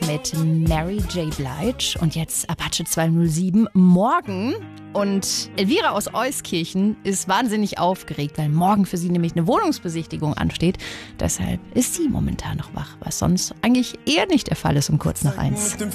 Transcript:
mit Mary J. Blige und jetzt Apache 207 morgen. Und Elvira aus Euskirchen ist wahnsinnig aufgeregt, weil morgen für sie nämlich eine Wohnungsbesichtigung ansteht. Deshalb ist sie momentan noch wach, was sonst eigentlich eher nicht der Fall ist um kurz nach 1.